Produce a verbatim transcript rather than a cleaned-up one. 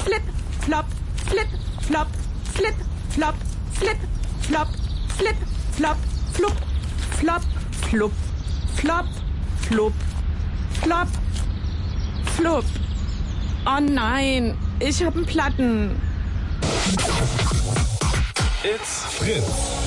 flip, flop, flip, flop, flip, flop, flip, flop, flip, flop, flup, flop, flup, flop, flup, flop, flup. Oh nein, ich hab einen Platten. It's Fritz.